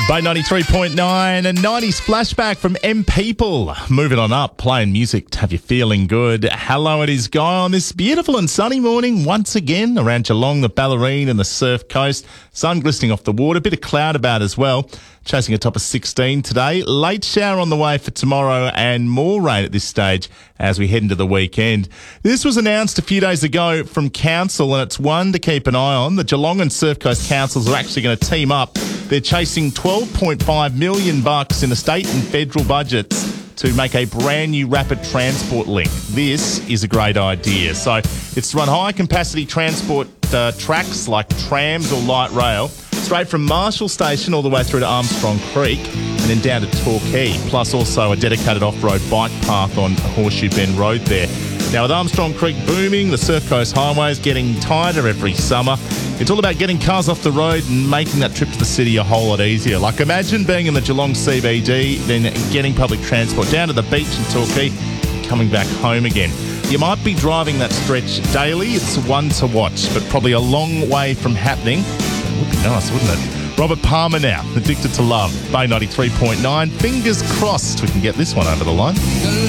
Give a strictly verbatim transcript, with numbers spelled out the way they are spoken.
Bay ninety-three point nine, a nineties flashback from M People. Moving on up, playing music to have you feeling good. Hello, it is Guy on this beautiful and sunny morning once again around Geelong, the Ballerine and the Surf Coast. Sun glistening off the water, a bit of cloud about as well. Chasing a top of sixteen today. Late shower on the way for tomorrow and more rain at this stage as we head into the weekend. This was announced a few days ago from Council and it's one to keep an eye on. The Geelong and Surf Coast Councils are actually going to team up. They're chasing twelve point five million bucks in the state and federal budgets to make a brand new rapid transport link. This is a great idea. So it's to run high capacity transport uh, tracks like trams or light rail straight from Marshall Station all the way through to Armstrong Creek and then down to Torquay, plus also a dedicated off-road bike path on Horseshoe Bend Road there. Now, with Armstrong Creek booming, the Surf Coast Highway is getting tighter every summer. It's all about getting cars off the road and making that trip to the city a whole lot easier. Like, imagine being in the Geelong C B D, then getting public transport down to the beach in Torquay, coming back home again. You might be driving that stretch daily. It's one to watch, but probably a long way from happening. It would be nice, wouldn't it? Robert Palmer now, Addicted to Love, Bay ninety-three point nine. Fingers crossed we can get this one over the line.